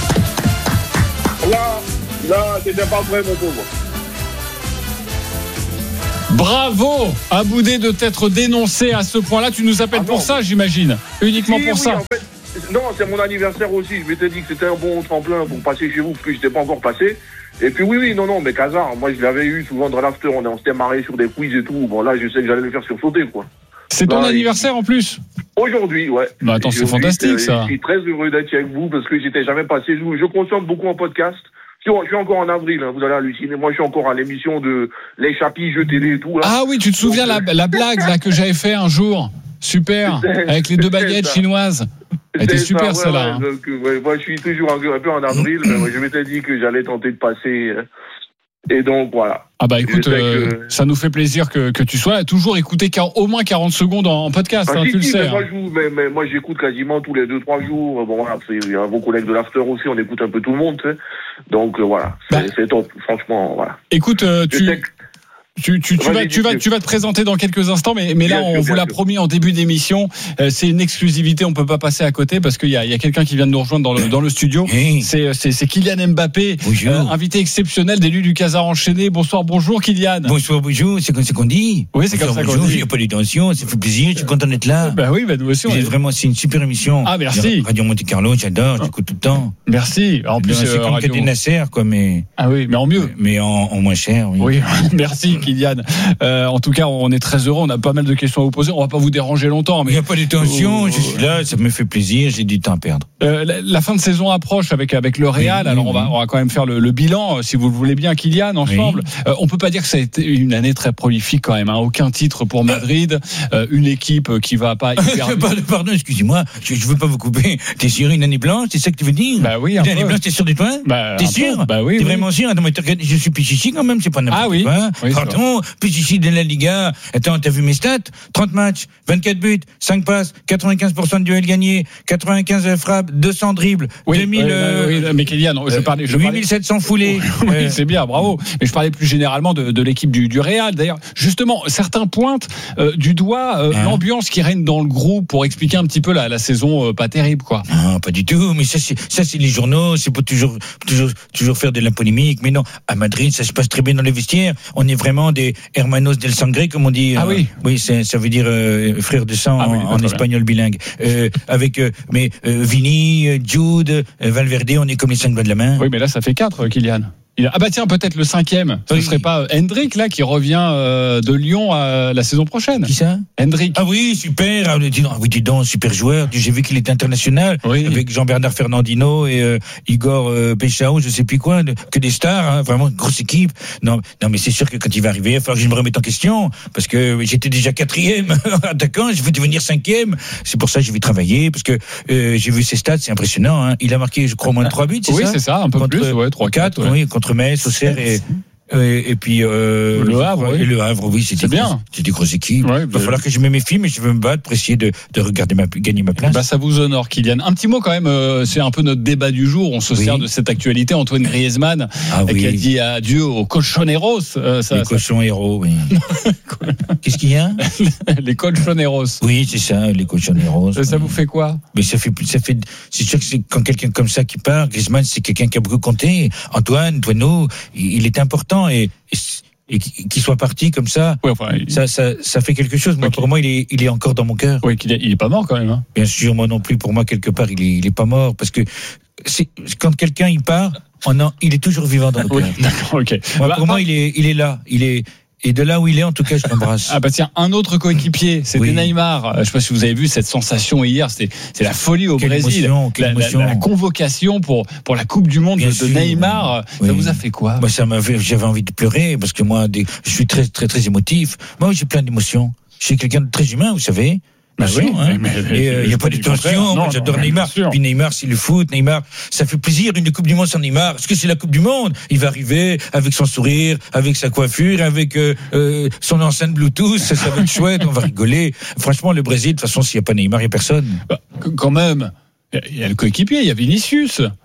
Speaker 8: Là, là, t'étais pas prêt, mon pauvre.
Speaker 1: Bravo à Boudé de t'être dénoncé à ce point-là. Tu nous appelles
Speaker 8: Ah
Speaker 1: pour
Speaker 8: non.
Speaker 1: ça, j'imagine. Uniquement
Speaker 8: Si,
Speaker 1: pour
Speaker 8: oui,
Speaker 1: ça.
Speaker 8: en fait, non, c'est mon anniversaire aussi. Je m'étais dit que c'était un bon tremplin pour passer chez vous parce que je n'étais pas encore passé. Et puis oui, oui, non, non, mais Casar, moi je l'avais eu souvent dans l'after. On, on s'était marré sur des quiz et tout. Bon, là, je sais que j'allais le faire sursauter, quoi.
Speaker 1: C'est ton
Speaker 8: Là,
Speaker 1: anniversaire en plus.
Speaker 8: Aujourd'hui, ouais.
Speaker 1: Bah attends, c'est
Speaker 8: Aujourd'hui,
Speaker 1: fantastique
Speaker 8: euh,
Speaker 1: ça.
Speaker 8: Je suis très heureux d'être avec vous parce que j'étais jamais passé. Je, je consomme beaucoup en podcast. Je, je suis encore en avril, hein, vous allez halluciner. Moi, je suis encore à l'émission de Les Chapis, Jeux télé et tout. Là.
Speaker 1: Ah oui, tu te souviens la, la blague là que j'avais fait un jour. Super, avec les deux baguettes
Speaker 8: ça.
Speaker 1: chinoises. Elle était
Speaker 8: C'est
Speaker 1: super
Speaker 8: ça, ouais,
Speaker 1: celle-là.
Speaker 8: ouais,
Speaker 1: hein.
Speaker 8: donc, euh, ouais, moi, je suis toujours un, un peu en avril, mais ouais, je m'étais dit que j'allais tenter de passer. euh, et donc, voilà.
Speaker 1: Ah bah écoute,
Speaker 8: Je sais
Speaker 1: euh,
Speaker 8: que-
Speaker 1: ça nous fait plaisir que, que tu sois là. Toujours écouter quar- au moins quarante secondes en, en podcast,
Speaker 8: Ah,
Speaker 1: hein,
Speaker 8: si,
Speaker 1: tu le
Speaker 8: si,
Speaker 1: sais.
Speaker 8: mais moi,
Speaker 1: hein.
Speaker 8: je vous- mais, mais moi, j'écoute quasiment tous les deux trois jours. Bon, voilà, c'est- il y a vos collègues de l'after aussi, on écoute un peu tout le monde, tu sais. Donc, euh, voilà, c'est
Speaker 1: Bah.
Speaker 8: c'est top, franchement, voilà.
Speaker 1: Écoute, euh,
Speaker 8: Je
Speaker 1: tu,
Speaker 8: sais que-
Speaker 1: tu, tu, tu,
Speaker 8: Vas-y,
Speaker 1: vas, tu, vas,
Speaker 8: dis-le.
Speaker 1: tu vas te présenter dans quelques instants, mais, mais là,
Speaker 8: Bien
Speaker 1: on
Speaker 8: sûr,
Speaker 1: vous
Speaker 8: bien
Speaker 1: l'a
Speaker 8: sûr.
Speaker 1: promis en début d'émission. Euh, c'est une exclusivité, on peut pas passer à côté parce qu'il y a, il y a quelqu'un qui vient de nous rejoindre dans le, dans le studio.
Speaker 2: Hey.
Speaker 1: C'est, c'est, c'est Kylian Mbappé,
Speaker 2: Bonjour.
Speaker 1: euh, invité exceptionnel d'élu du Casar enchaîné. Bonsoir, bonjour Kylian.
Speaker 2: Bonsoir, bonjour, c'est comme ça qu'on dit.
Speaker 1: Oui, c'est comme
Speaker 2: Bonsoir,
Speaker 1: ça qu'on
Speaker 2: bonjour,
Speaker 1: dit.
Speaker 2: Il n'y a pas de tension, ça fait plaisir, je suis content d'être là.
Speaker 1: Bah oui, bah nous aussi. on
Speaker 2: Vous
Speaker 1: est-
Speaker 2: êtes vraiment, c'est une super émission.
Speaker 1: Ah, merci.
Speaker 2: Radio Monte Carlo, j'adore, j'écoute tout le temps.
Speaker 1: Merci. En plus,
Speaker 2: c'est
Speaker 1: euh,
Speaker 2: comme
Speaker 1: radio-
Speaker 2: Cadet Nasser, quoi, mais,
Speaker 1: Ah oui, mais en mieux.
Speaker 2: mais en, en moins cher, oui.
Speaker 1: Oui, merci Kylian. Euh, en tout cas, on est très heureux. On a pas mal de questions à vous poser. On va pas vous déranger longtemps,
Speaker 2: Il
Speaker 1: mais
Speaker 2: n'y a pas de tension,
Speaker 1: Oh.
Speaker 2: je suis là, ça me fait plaisir, j'ai du temps à perdre.
Speaker 1: euh, la, la fin de saison approche avec avec le Real.
Speaker 2: Oui,
Speaker 1: Alors
Speaker 2: oui,
Speaker 1: on va
Speaker 2: oui.
Speaker 1: on va quand même faire le, le bilan, euh, si vous le voulez bien, Kylian, ensemble. Euh, on peut pas dire que ça a été une année très prolifique quand même. Hein. Aucun titre pour Madrid, euh, une équipe qui va pas hyper.
Speaker 2: Pardon, pardon, excusez-moi, je, je veux pas vous couper. T'es sûr une année blanche, c'est ça que tu veux dire?
Speaker 1: Bah oui, un
Speaker 2: Une année
Speaker 1: peu.
Speaker 2: blanche, t'es sûr de toi?
Speaker 1: Bah,
Speaker 2: T'es
Speaker 1: un peu.
Speaker 2: sûr?
Speaker 1: Bah oui.
Speaker 2: T'es
Speaker 1: oui.
Speaker 2: vraiment sûr? Attends, mais t'as regardé, je suis Pichichi quand même, c'est pas n'importe
Speaker 1: Ah oui.
Speaker 2: quoi.
Speaker 1: Oui, c'est
Speaker 2: Pardon, Pichichi de la Liga. Attends, t'as vu mes stats? trente matchs, vingt-quatre buts, cinq passes, quatre-vingt-quinze pour cent de duels gagnés, quatre-vingt-quinze frappes, deux cents dribbles,
Speaker 1: Oui,
Speaker 2: deux mille,
Speaker 1: ouais,
Speaker 2: euh,
Speaker 1: oui, mais Kylian, je parlais, je
Speaker 2: huit
Speaker 1: parlais-
Speaker 2: mille sept cents foulées.
Speaker 1: Oui,
Speaker 2: Euh,
Speaker 1: c'est bien, bravo. Mais je parlais plus généralement de, de l'équipe du, du Real. D'ailleurs, justement, certains pointent euh, du doigt euh,
Speaker 2: Hein
Speaker 1: l'ambiance qui règne dans le groupe pour expliquer un petit peu la, la saison euh, pas terrible, quoi.
Speaker 2: Non, pas du tout. Mais ça, c'est, ça, c'est les journaux. C'est pour toujours, toujours, toujours faire de la polémique. Mais non, à Madrid, ça se passe très bien dans les vestiaires. On est vraiment des hermanos del sangre, comme on dit.
Speaker 1: Ah
Speaker 2: euh,
Speaker 1: oui.
Speaker 2: Oui, c'est, ça veut dire euh, frère de sang
Speaker 1: Ah oui,
Speaker 2: en,
Speaker 1: bah,
Speaker 2: en
Speaker 1: très
Speaker 2: espagnol bilingue. Euh, avec, euh, mais euh, Vini, euh, Jude, euh, Valverde, on est comme les cinq doigts de la main.
Speaker 1: Oui, mais là, ça fait quatre, euh, Kylian. Il a- Ah bah tiens, peut-être le cinquième. Ce
Speaker 2: Oui.
Speaker 1: serait pas euh, Hendrik, là, qui revient euh, de Lyon à la saison prochaine.
Speaker 2: Qui ça?
Speaker 1: Hendrik.
Speaker 2: Ah oui, super. Ah, dis donc, ah oui, dis donc, super joueur. J'ai vu qu'il était international.
Speaker 1: Oui.
Speaker 2: Avec Jean-Bernard Fernandino et euh, Igor euh, Pechao, je sais plus quoi, de- que des stars, hein, vraiment une grosse équipe. Non, non, mais c'est sûr que quand il va arriver, il va falloir que je me remette en question, parce que j'étais déjà quatrième attaquant, je veux devenir cinquième. C'est pour ça que je vais travailler, parce que euh, j'ai vu ses stats, c'est impressionnant. Hein. Il a marqué, je crois, au moins de trois buts, c'est
Speaker 1: Oui,
Speaker 2: ça?
Speaker 1: c'est ça, un peu
Speaker 2: Contre-
Speaker 1: plus, ouais, trois quatre.
Speaker 2: Oui, contre Metz, Auxerre et. Et, et puis euh,
Speaker 1: Le Havre, oui.
Speaker 2: et le Havre, oui, c'était
Speaker 1: C'est bien.
Speaker 2: grosse- c'était des grosses équipes.
Speaker 1: Ouais,
Speaker 2: Il va
Speaker 1: bah-
Speaker 2: falloir que je me méfie, mais je veux me battre pour essayer de, de regarder ma, gagner ma place.
Speaker 1: Bah, ça vous honore, Kylian. Un petit mot quand même, euh, c'est un peu notre débat du jour. On se
Speaker 2: Oui.
Speaker 1: sert de cette actualité. Antoine Griezmann,
Speaker 2: Ah
Speaker 1: euh, qui a
Speaker 2: oui,
Speaker 1: dit adieu aux colchoneros. Euh, ça,
Speaker 2: les
Speaker 1: ça-
Speaker 2: cochons héros, oui. Qu'est-ce qu'il y a?
Speaker 1: les colchoneros.
Speaker 2: Oui, c'est ça, les cochons héros.
Speaker 1: Ça, ça vous fait quoi?
Speaker 2: Mais ça fait, ça fait, c'est sûr que c'est quand quelqu'un comme ça qui part, Griezmann, c'est quelqu'un qui a beaucoup compté. Antoine, Toineau, il, il est important et, et, et qu'il soit parti comme ça,
Speaker 1: Ouais, enfin, il-
Speaker 2: ça, ça, ça fait quelque chose. Moi,
Speaker 1: Ok.
Speaker 2: pour moi, il est, il est encore dans mon cœur.
Speaker 1: ouais, qu'il est- il est pas mort quand même. Hein.
Speaker 2: Bien sûr, moi non plus. Pour moi, quelque part, il est, il est pas mort parce que c'est, quand quelqu'un il part, on en, il est toujours vivant dans le
Speaker 1: Oui,
Speaker 2: cœur.
Speaker 1: d'accord, ok.
Speaker 2: Moi,
Speaker 1: Bah,
Speaker 2: pour moi, il est, il est là. Il est, et de là où il est, en tout cas, je l'embrasse.
Speaker 1: Ah bah tiens, un autre coéquipier, c'était
Speaker 2: Oui.
Speaker 1: Neymar. Euh, Je sais pas si vous avez vu cette sensation hier, c'est c'est la folie au
Speaker 2: Quelle
Speaker 1: Brésil.
Speaker 2: émotion, quelle
Speaker 1: la, la-
Speaker 2: émotion.
Speaker 1: la convocation pour pour la Coupe du Monde
Speaker 2: Bien
Speaker 1: de, de
Speaker 2: sûr,
Speaker 1: Neymar,
Speaker 2: oui.
Speaker 1: ça
Speaker 2: Oui.
Speaker 1: vous a fait quoi?
Speaker 2: Moi, ça m'avait, j'avais envie de pleurer parce que moi, des, je suis très, très, très émotif. Moi, j'ai plein d'émotions. Je suis quelqu'un de très humain, vous savez.
Speaker 1: Bah
Speaker 2: Bien
Speaker 1: oui,
Speaker 2: sûr, hein.
Speaker 1: mais- mais-
Speaker 2: Et il euh, n'y
Speaker 1: je
Speaker 2: a pas
Speaker 1: dis
Speaker 2: de
Speaker 1: le contraire.
Speaker 2: tension.
Speaker 1: Non,
Speaker 2: Moi,
Speaker 1: non,
Speaker 2: j'adore
Speaker 1: bien
Speaker 2: Neymar.
Speaker 1: sûr.
Speaker 2: Puis Neymar, c'est le foot. Neymar, ça fait plaisir. Une Coupe du Monde sans Neymar. Est-ce que c'est la Coupe du Monde? Il va arriver avec son sourire, avec sa coiffure, avec euh, euh, son enceinte Bluetooth. Ça, ça va être chouette. On va rigoler. Franchement, le Brésil, de toute façon, s'il n'y a pas Neymar, il n'y a personne.
Speaker 1: Bah, qu- quand même, il y a le coéquipier, il y a Vinicius.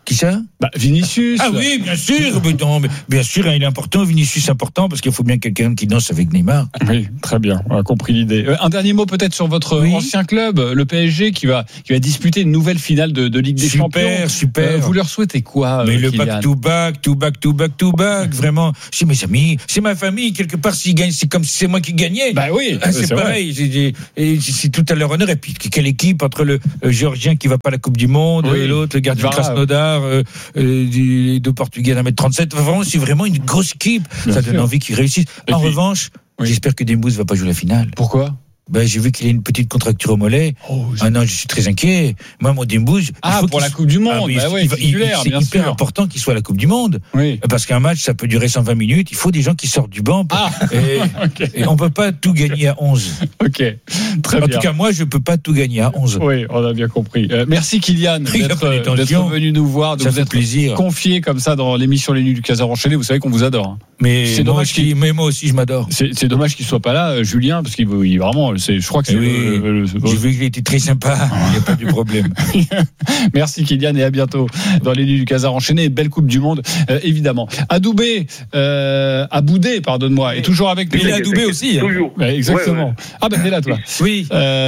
Speaker 2: Qui ça?
Speaker 1: Bah, Vinicius.
Speaker 2: Ah oui, bien sûr. Mais non, mais bien sûr, il est important. Vinicius, important parce qu'il faut bien quelqu'un qui danse avec Neymar.
Speaker 1: Oui, très bien. On a compris l'idée. Euh, un dernier mot peut-être sur votre
Speaker 2: Oui.
Speaker 1: ancien club, le P S G, qui va qui va disputer une nouvelle finale de, de Ligue des
Speaker 2: Super,
Speaker 1: Champions.
Speaker 2: super.
Speaker 1: Euh, vous leur souhaitez quoi,
Speaker 2: Mais
Speaker 1: euh,
Speaker 2: le
Speaker 1: Kylian
Speaker 2: back to back, to back to back to back, vraiment. C'est mes amis, c'est ma famille. Quelque part, s'ils gagnent, c'est comme si c'est moi qui gagnais.
Speaker 1: Bah oui,
Speaker 2: Ah, c'est,
Speaker 1: c'est
Speaker 2: pareil. C'est, c'est, et c'est tout à leur honneur. Et puis quelle équipe entre le euh, Géorgien qui va pas à la Coupe du Monde,
Speaker 1: Oui.
Speaker 2: et l'autre, le gardien de
Speaker 1: Varane.
Speaker 2: Krasnodar, euh, euh, les deux Portugais d'un mètre trente-sept. Enfin, vraiment, c'est vraiment une grosse équipe.
Speaker 1: Bien
Speaker 2: Ça
Speaker 1: sûr.
Speaker 2: donne envie qu'ils réussissent.
Speaker 1: Et
Speaker 2: En
Speaker 1: puis-
Speaker 2: revanche,
Speaker 1: Oui.
Speaker 2: j'espère que Dembouz va pas jouer la finale.
Speaker 1: Pourquoi?
Speaker 2: Ben, j'ai vu qu'il a une petite contracture au mollet.
Speaker 1: Oh,
Speaker 2: Ah non, je suis très inquiet. Moi, mon Dembouz. il
Speaker 1: Ah,
Speaker 2: faut
Speaker 1: pour
Speaker 2: qu'il
Speaker 1: la
Speaker 2: soit-
Speaker 1: Coupe du Monde.
Speaker 2: Ah, mais
Speaker 1: bah
Speaker 2: il-
Speaker 1: ouais,
Speaker 2: il va- il-
Speaker 1: titulaire,
Speaker 2: c'est
Speaker 1: bien
Speaker 2: hyper
Speaker 1: sûr.
Speaker 2: important qu'il soit à la Coupe du Monde.
Speaker 1: Oui.
Speaker 2: Parce qu'un match, ça peut durer cent vingt minutes. Il faut des gens qui sortent du banc. Pour-
Speaker 1: Ah,
Speaker 2: et,
Speaker 1: ok.
Speaker 2: et on peut pas tout gagner à onze.
Speaker 1: Ok, très
Speaker 2: En
Speaker 1: bien.
Speaker 2: tout cas, moi, je peux pas tout gagner à onze.
Speaker 1: Oui, on a bien compris. Euh, merci Kylian
Speaker 2: Il a
Speaker 1: d'être,
Speaker 2: pas les
Speaker 1: d'être
Speaker 2: tensions.
Speaker 1: venu nous voir, de
Speaker 2: Ça
Speaker 1: vous
Speaker 2: fait
Speaker 1: être
Speaker 2: plaisir.
Speaker 1: confié comme ça dans l'émission Les Nuits du Casar enchaîné. Vous savez qu'on vous adore. hein.
Speaker 2: Mais,
Speaker 1: C'est
Speaker 2: moi
Speaker 1: dommage
Speaker 2: aussi,
Speaker 1: qu'il-
Speaker 2: mais moi aussi, je m'adore.
Speaker 1: C'est, c'est dommage qu'il soit pas là, euh, Julien, parce qu'il veut, il, vraiment, c'est, je crois que c'est
Speaker 2: Eh oui,
Speaker 1: le- le- le-
Speaker 2: J'ai vu qu'il était très sympa. Il n'y a pas de problème.
Speaker 1: Merci Kylian et à bientôt dans les Nuits du Casar enchaîné. Belle Coupe du Monde, euh, évidemment. Adoubé, euh, Aboudé, pardonne-moi, est toujours avec nous.
Speaker 2: Il est Adoubé aussi. hein.
Speaker 8: Toujours.
Speaker 1: Ouais, exactement.
Speaker 8: Ouais, ouais.
Speaker 1: Ah ben t'es là toi.
Speaker 2: Oui.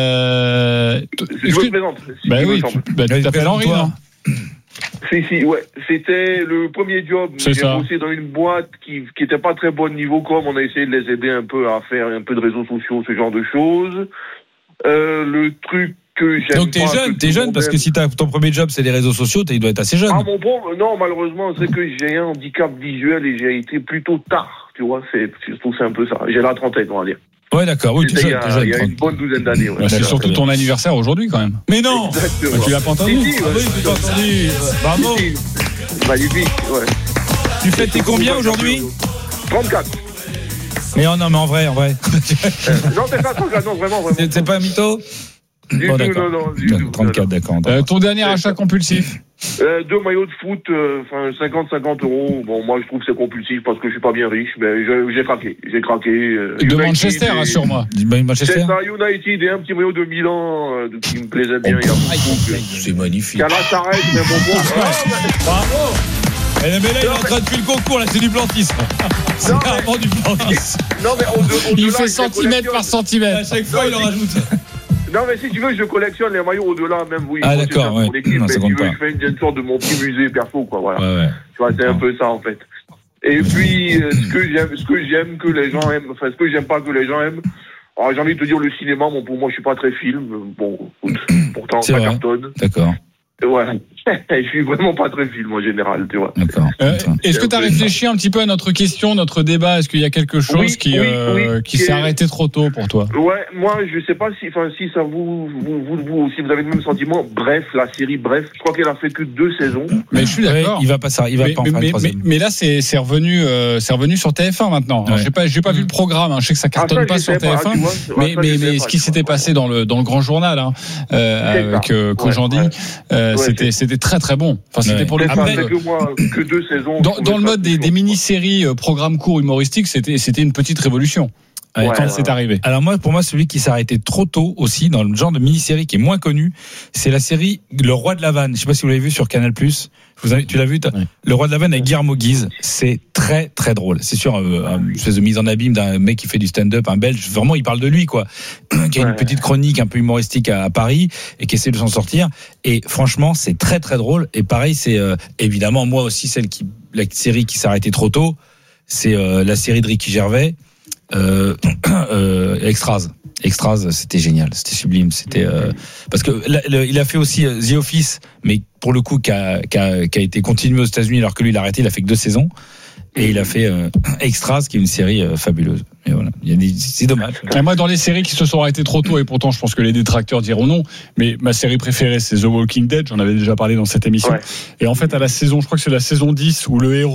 Speaker 1: Euh, t-
Speaker 8: Je
Speaker 1: est-ce
Speaker 8: me
Speaker 1: que-
Speaker 8: présente. si
Speaker 1: bah
Speaker 8: il me
Speaker 1: oui,
Speaker 8: semble.
Speaker 1: tu, bah, tu
Speaker 2: Allez,
Speaker 1: t'appelles Henri,
Speaker 2: présente-toi.
Speaker 1: non?
Speaker 8: Si, si, ouais. C'était le premier job.
Speaker 1: C'est
Speaker 8: J'ai
Speaker 1: ça.
Speaker 8: bossé dans une boîte qui qui était pas très bonne niveau com. On a essayé de les aider un peu à faire un peu de réseaux sociaux, ce genre de choses. Euh, le truc que j'aime
Speaker 2: Donc t'es
Speaker 8: pas,
Speaker 2: jeune,
Speaker 8: que
Speaker 2: t'es
Speaker 8: tout le
Speaker 2: jeune
Speaker 8: monde
Speaker 2: parce que
Speaker 8: aime.
Speaker 2: si t'as, ton premier job c'est les réseaux sociaux, il doit être assez jeune.
Speaker 8: Ah, mon pauvre, non, malheureusement, c'est que j'ai un handicap visuel et j'ai été plutôt tard. Tu vois, c'est, je trouve que c'est un peu ça. J'ai la trentaine, on va dire.
Speaker 2: Ouais, d'accord. Oui, t'es
Speaker 8: C'était il y
Speaker 2: jeune,
Speaker 8: a,
Speaker 2: t'es jeune.
Speaker 8: il y a
Speaker 2: trente.
Speaker 8: une bonne douzaine d'années. Ouais.
Speaker 1: Bah, c'est
Speaker 2: D'accord,
Speaker 1: surtout
Speaker 2: très
Speaker 1: ton anniversaire aujourd'hui quand même.
Speaker 2: Mais non.
Speaker 8: Exactement.
Speaker 1: Bah, tu l'as pas entendu?
Speaker 8: Si, si, ouais.
Speaker 2: Ah oui, j'ai pas entendu. Bravo.
Speaker 8: Si, si. Magnifique, ouais.
Speaker 2: Tu fêtes tes combien aujourd'hui?
Speaker 8: trente-quatre.
Speaker 2: Mais oh, non, mais en vrai, en vrai.
Speaker 8: Euh, non, c'est pas trente-quatre, non, vraiment, vraiment.
Speaker 2: C'est, c'est pas un mytho?
Speaker 8: Du
Speaker 2: Bon,
Speaker 8: tout,
Speaker 2: d'accord.
Speaker 8: non, non, du tout.
Speaker 2: trente-quatre, d'accord.
Speaker 1: Euh, ton dernier achat compulsif?
Speaker 8: Euh, deux maillots de foot, euh, enfin cinquante cinquante euros. Bon, moi je trouve que c'est compulsif parce que je suis pas bien riche, mais je- j'ai craqué, j'ai craqué. Euh,
Speaker 1: De
Speaker 8: United
Speaker 1: Manchester,
Speaker 8: et-
Speaker 1: rassure-moi.
Speaker 2: Dis-moi, Manchester?
Speaker 8: C'est ça, United et un petit maillot de Milan euh, qui me plaisait bien. Il y a beaucoup de-
Speaker 2: C'est magnifique.
Speaker 8: Galatasaray, mais bon, bon.
Speaker 2: Bravo. Eh, mais là, il est en train de faire le concours, là, c'est du plantisme. C'est
Speaker 8: Non,
Speaker 2: vraiment du plantisme.
Speaker 8: Non, mais au, au,
Speaker 1: Il
Speaker 8: au-delà,
Speaker 1: fait
Speaker 8: je
Speaker 1: centimètre par
Speaker 8: collectionne.
Speaker 1: centimètre.
Speaker 2: À chaque fois, il en rajoute.
Speaker 8: Non, mais si tu veux, je collectionne les maillots au-delà, même oui.
Speaker 2: Ah,
Speaker 8: moi,
Speaker 2: d'accord,
Speaker 8: c'est ça
Speaker 2: ouais.
Speaker 8: pour l'équipe,
Speaker 2: Non,
Speaker 8: mais
Speaker 2: ça
Speaker 8: si
Speaker 2: compte
Speaker 8: tu veux,
Speaker 2: pas.
Speaker 8: je fais une, une sorte de mon petit musée perso, quoi, voilà.
Speaker 2: Ouais, ouais.
Speaker 8: Tu vois, c'est un peu ça, en fait. Et puis, euh, ce que j'aime, ce que j'aime que les gens aiment, enfin, ce que j'aime pas que les gens aiment, alors, j'ai envie de te dire, le cinéma, bon, pour moi, je suis pas très film. Bon, écoute, pourtant,
Speaker 2: C'est
Speaker 8: ça
Speaker 2: vrai.
Speaker 8: cartonne.
Speaker 2: D'accord,
Speaker 8: Ouais. Je suis vraiment pas très film, en général, tu vois.
Speaker 2: d'accord.
Speaker 1: Euh,
Speaker 2: D'accord.
Speaker 1: est-ce que tu as réfléchi un petit peu à notre question, notre débat? Est-ce qu'il y a quelque chose
Speaker 8: Oui,
Speaker 1: qui,
Speaker 8: oui,
Speaker 1: euh,
Speaker 8: oui,
Speaker 1: qui
Speaker 8: qui
Speaker 1: s'est
Speaker 8: est-
Speaker 1: arrêté trop tôt pour toi?
Speaker 8: Ouais, moi, je sais pas si, enfin, si ça vous, vous, vous, vous, si vous avez le même sentiment. Bref, la série, bref, je crois qu'elle a fait que deux saisons.
Speaker 1: Mais je suis d'accord.
Speaker 2: Ouais, il va pas ça, il va
Speaker 1: mais,
Speaker 2: pas en
Speaker 1: mais-
Speaker 2: faire
Speaker 1: mais-
Speaker 2: une troisième.
Speaker 1: mais- mais là, c'est c'est revenu, euh, c'est revenu sur T F un maintenant. Alors,
Speaker 2: Ouais.
Speaker 1: j'ai pas, j'ai pas vu le programme. hein. Je sais que ça cartonne
Speaker 8: Ah, ça,
Speaker 1: pas
Speaker 8: je
Speaker 1: sur
Speaker 8: sais
Speaker 1: T F un.
Speaker 8: pas, tu vois.
Speaker 1: Mais,
Speaker 8: Ouais, ça,
Speaker 1: mais,
Speaker 8: je sais
Speaker 1: mais
Speaker 8: pas,
Speaker 1: ce qui
Speaker 8: tu
Speaker 1: s'était
Speaker 8: vois.
Speaker 1: passé dans le dans le grand journal hein, euh,
Speaker 8: C'est
Speaker 1: avec
Speaker 8: ça.
Speaker 1: euh, Kojandi,
Speaker 8: Ouais, ouais.
Speaker 1: euh,
Speaker 8: Ouais,
Speaker 1: c'était
Speaker 8: c'est-
Speaker 1: c'était très très bon. Enfin, c'était
Speaker 2: Ouais.
Speaker 1: pour le
Speaker 8: C'est
Speaker 1: coup.
Speaker 8: ça,
Speaker 1: euh,
Speaker 8: c'est que moi, que deux saisons.
Speaker 1: Dans,
Speaker 8: je
Speaker 1: dans le
Speaker 8: trouvais
Speaker 1: mode
Speaker 8: ça
Speaker 1: des, des
Speaker 8: toujours,
Speaker 1: mini-séries euh, programmes courts humoristiques, c'était c'était une petite révolution
Speaker 2: Ouais,
Speaker 1: quand
Speaker 8: ouais,
Speaker 1: c'est
Speaker 8: ouais.
Speaker 1: arrivé.
Speaker 2: Alors moi, pour moi, celui qui s'est arrêté trop tôt aussi, dans le genre de mini-série qui est moins connu, c'est la série Le Roi de la Vanne. Je sais pas si vous l'avez vu sur Canal+. Vous avez, tu l'as vu,
Speaker 5: Ouais.
Speaker 2: Le Roi de la Vanne avec Guillermo Guise. C'est très très drôle. C'est sûr, euh, une espèce de mise en abîme d'un mec qui fait du stand-up, un Belge. Vraiment, il parle de lui, quoi. Qui a une
Speaker 8: Ouais.
Speaker 2: petite chronique un peu humoristique à, à Paris et qui essaie de s'en sortir. Et franchement, c'est très très drôle. Et pareil, c'est euh, évidemment moi aussi celle qui, la série qui s'est arrêtée trop tôt. C'est euh, la série de Ricky Gervais. Euh, euh, Extras, Extras, c'était génial, c'était sublime, c'était euh, parce que là, le, il a fait aussi euh, The Office, mais pour le coup qui a, qui a, qui a été continué aux États-Unis alors que lui il a arrêté, il a fait que deux saisons et il a fait euh, Extras qui est une série euh, fabuleuse. Et voilà, il y a des, c'est dommage.
Speaker 1: Et moi, dans les séries qui se sont arrêtées trop tôt, et pourtant je pense que les détracteurs diront non, mais ma série préférée c'est The Walking Dead, j'en avais déjà parlé dans cette émission.
Speaker 8: Ouais.
Speaker 1: Et en fait, à la saison, je crois que c'est la saison dix où le héros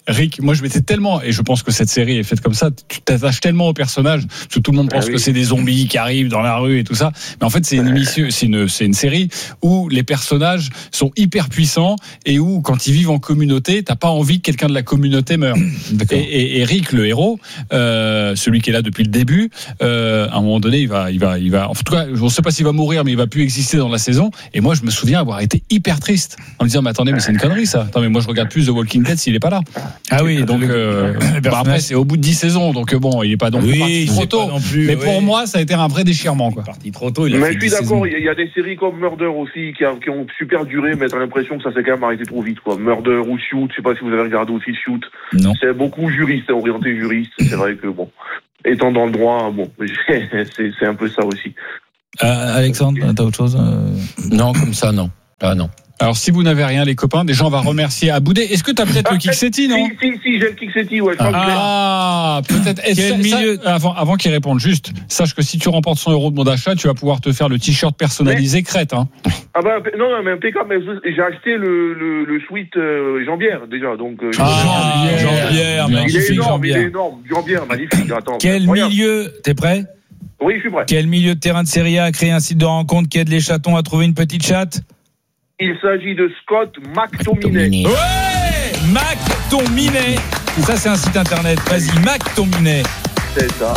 Speaker 1: Rick, moi je m'étais tellement, et je pense que cette série est faite comme ça, tu t'attaches tellement aux personnages, parce que tout le monde pense ah oui. que c'est des zombies qui arrivent dans la rue et tout ça, mais en fait c'est une émission, c'est une, c'est une série où les personnages sont hyper puissants et où quand ils vivent en communauté, t'as pas envie que quelqu'un de la communauté meure. Et, et, et Rick, le héros, euh, celui qui est là depuis le début, euh, à un moment donné, il va, il va, il va, en tout cas, je ne sais pas s'il va mourir, mais il va plus exister dans la saison. Et moi, je me souviens avoir été hyper triste en me disant, mais attendez, mais c'est une connerie ça. Attends, mais moi je regarde plus The Walking Dead s'il est pas là.
Speaker 2: Ah oui,
Speaker 1: donc euh, bah après c'est au bout de dix saisons, donc bon, il est pas non plus
Speaker 2: oui,
Speaker 1: parti trop tôt.
Speaker 2: Plus,
Speaker 1: mais
Speaker 2: ouais.
Speaker 1: pour moi, ça a été un vrai déchirement, quoi.
Speaker 2: Parti trop tôt. Il a
Speaker 8: mais
Speaker 2: fait
Speaker 8: je suis d'accord.
Speaker 2: saisons.
Speaker 8: Il y a des séries comme Murder aussi qui, a, qui ont super duré, mais t'as l'impression que ça s'est quand même arrêté trop vite, quoi. Murder ou Shoot, je sais pas si vous avez regardé aussi Shoot.
Speaker 2: Non.
Speaker 8: C'est beaucoup juriste, orienté juriste. C'est vrai que bon, étant dans le droit, bon, c'est, c'est un peu ça aussi.
Speaker 2: Euh, Alexandre, t'as autre chose euh...
Speaker 5: Non, comme ça, non. Ah non.
Speaker 1: Alors, si vous n'avez rien, les copains, déjà, on va remercier Aboudé. Est-ce que tu as peut-être ah, le Kiksetti, non?
Speaker 8: Si, si, si, j'ai le Kiksetti, ouais.
Speaker 1: Ah, peut-être. Quel milieu... ça, avant, avant qu'il réponde, juste, sache que si tu remportes cent euros de bon d'achat, tu vas pouvoir te faire le t-shirt personnalisé mais... crête, hein.
Speaker 8: Ah bah, non, non, mais impeccable, mais j'ai acheté le, le, le sweat euh, Jambière, déjà, donc. Euh,
Speaker 2: ah, Jambière,
Speaker 8: il est énorme, il est énorme. Jambière, magnifique, attends.
Speaker 2: Quel milieu, t'es prêt?
Speaker 8: Oui, je suis prêt.
Speaker 2: Quel milieu de terrain de Serie A a créé un site de rencontre qui aide les chatons à trouver une petite chatte?
Speaker 8: Il s'agit de Scott McTominay.
Speaker 2: Ouais, McTominay. Ça, c'est un site internet. Vas-y, McTominay.
Speaker 8: C'est ça.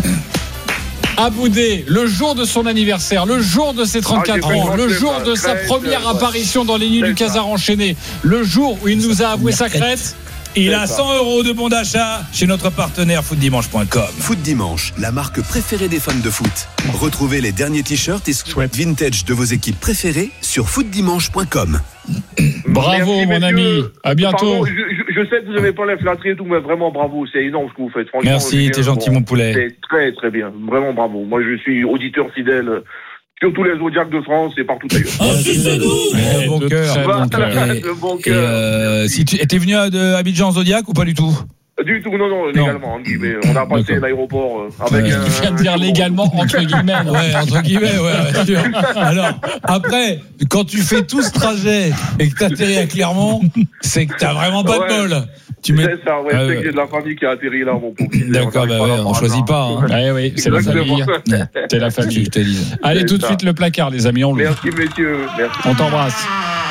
Speaker 1: Aboudé, le jour de son anniversaire, le jour de ses trente-quatre ah, ans, le jour de sa première ouais. apparition dans les nuits du Casar enchaîné, le jour où il nous a avoué sa crête. Il a cent euros de bon d'achat chez notre partenaire foot dimanche point com.
Speaker 9: Foot Dimanche, la marque préférée des fans de foot. Retrouvez les derniers t-shirts et sweats vintage de vos équipes préférées sur foot dimanche point com.
Speaker 1: Bravo, merci, mon ami. À bientôt.
Speaker 8: Pardon, je, je, je sais que vous n'avez pas la flatterie et tout, mais vraiment bravo. C'est énorme ce que vous faites. Franchement,
Speaker 2: merci, t'es gentil, bon, mon poulet.
Speaker 8: C'est très, très bien. Vraiment bravo. Moi, je suis auditeur fidèle. Surtout les Zodiacs de France et partout ailleurs.
Speaker 2: Oh, c'est nous bon cœur. Bon cœur. Si tu étais venu à de Abidjan Zodiac ou pas du tout?
Speaker 8: Du tout, non, non, légalement. Non. Mais on a passé D'accord. l'aéroport avec
Speaker 1: ouais.
Speaker 8: un.
Speaker 1: Tu viens de dire légalement, entre guillemets.
Speaker 2: Ouais, entre guillemets, ouais, sûr. Alors, après, quand tu fais tout ce trajet et que t'atterris à Clermont, c'est que t'as vraiment pas ouais. de bol.
Speaker 8: Tu mets... C'est ça, ouais, ah, c'est ouais. que j'ai de la famille qui a atterri là, mon pauvre.
Speaker 2: D'accord, bah ouais, on choisit pas. Hein.
Speaker 1: Ouais, oui, c'est la famille. C'est la famille, je te dis. Allez, tout de suite, le placard, les amis, on le.
Speaker 8: Merci, messieurs. Merci.
Speaker 1: On t'embrasse.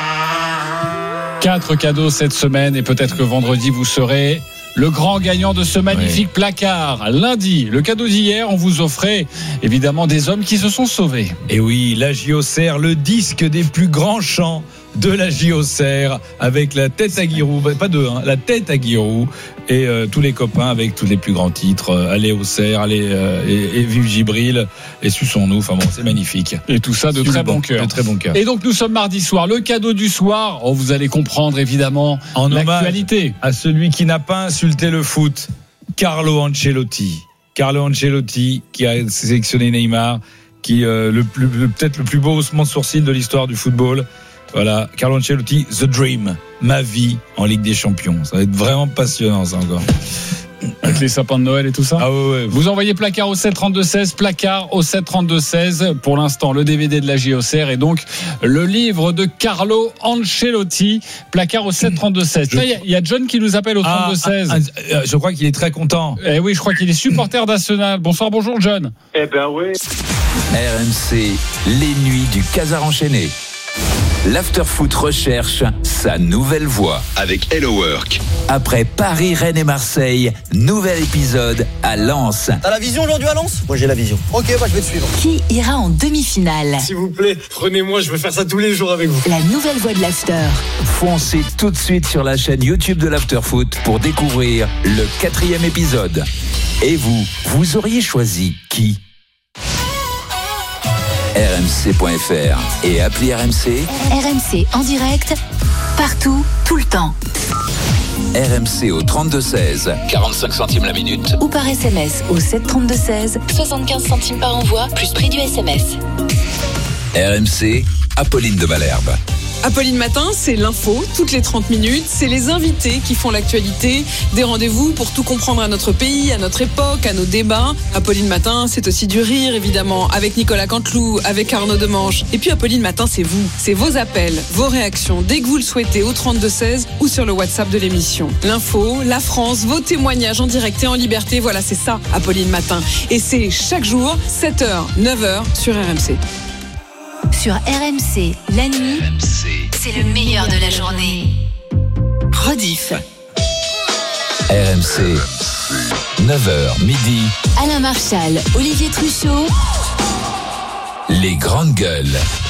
Speaker 1: Quatre cadeaux cette semaine et peut-être que vendredi, vous serez le grand gagnant de ce magnifique ouais. placard. Lundi, le cadeau d'hier, on vous offrait évidemment des hommes qui se sont sauvés.
Speaker 2: Et oui, la Gyocère, le disque des plus grands chants de la Gyocère, avec la tête à Giroud, pas deux, hein, la tête à Giroud, et euh, tous les copains avec tous les plus grands titres. Euh, allez au Cerf, allez euh, et, et vive Gibril, et suçons-nous. Enfin bon, c'est magnifique.
Speaker 1: Et tout ça de très bon cœur.
Speaker 2: De très bon cœur.
Speaker 1: Et donc nous sommes mardi soir. Le cadeau du soir, oh, vous allez comprendre évidemment
Speaker 2: en
Speaker 1: l'actualité.
Speaker 2: À celui qui n'a pas insulté le foot, Carlo Ancelotti. Carlo Ancelotti qui a sélectionné Neymar, qui euh, le plus, le, peut-être le plus beau haussement de sourcil de l'histoire du football. Voilà, Carlo Ancelotti, The Dream, ma vie en Ligue des Champions. Ça va être vraiment passionnant, ça encore.
Speaker 1: Avec les sapins de Noël et tout ça.
Speaker 2: Ah ouais, ouais.
Speaker 1: Vous envoyez placard au sept trente-deux seize, placard au sept trente-deux seize. Pour l'instant, le D V D de la Gyocère et donc le livre de Carlo Ancelotti, placard au sept trente-deux seize. Il je... y, y a John qui nous appelle au trente-deux seize.
Speaker 2: Ah, ah, ah, je crois qu'il est très content.
Speaker 1: Eh oui, je crois qu'il est supporter d'Arsenal. Bonsoir, bonjour John.
Speaker 8: Eh ben oui.
Speaker 10: R M C, les nuits du Casar enchaîné. L'Afterfoot recherche sa nouvelle voix
Speaker 9: avec Hello Work.
Speaker 10: Après Paris, Rennes et Marseille, nouvel épisode à Lens.
Speaker 11: T'as la vision aujourd'hui à Lens ? Moi j'ai la vision. Ok, bah je vais te suivre.
Speaker 12: Qui ira en demi-finale ?
Speaker 11: S'il vous plaît, prenez-moi, je veux faire ça tous les jours avec vous.
Speaker 12: La nouvelle voix de l'After.
Speaker 10: Foncez tout de suite sur la chaîne YouTube de l'Afterfoot pour découvrir le quatrième épisode. Et vous, vous auriez choisi qui ? R M C point F R et appli R M C.
Speaker 12: R M C en direct, partout, tout le temps.
Speaker 10: R M C au trente-deux seize, quarante-cinq centimes la minute.
Speaker 12: Ou par S M S au sept trente-deux seize, soixante-quinze centimes par envoi, plus prix du S M S.
Speaker 10: R M C, Apolline de Malherbe.
Speaker 13: Apolline Matin, c'est l'info, toutes les trente minutes. C'est les invités qui font l'actualité. Des rendez-vous pour tout comprendre à notre pays, à notre époque, à nos débats. Apolline Matin, c'est aussi du rire, évidemment, avec Nicolas Canteloup, avec Arnaud Demange. Et puis Apolline Matin, c'est vous. C'est vos appels, vos réactions, dès que vous le souhaitez, au trente-deux seize ou sur le WhatsApp de l'émission. L'info, la France, vos témoignages en direct et en liberté. Voilà, c'est ça, Apolline Matin. Et c'est chaque jour, sept heures, neuf heures, sur R M C.
Speaker 12: Sur R M C, la nuit, c'est le meilleur de la journée. Rediff.
Speaker 10: R M C, neuf heures midi.
Speaker 12: Alain Marchal, Olivier Truchot.
Speaker 10: Les grandes gueules.